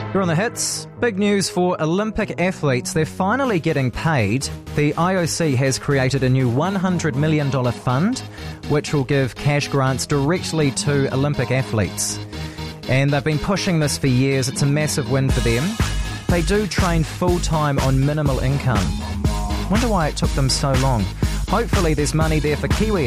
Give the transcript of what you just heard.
You're on the hits. Big news for Olympic athletes. They're finally getting paid. The IOC has created a new $100 million fund, which will give cash grants directly to Olympic athletes. And they've been pushing this for years. It's a massive win for them. They do train full-time on minimal income. Wonder why it took them so long. Hopefully there's money there for Kiwi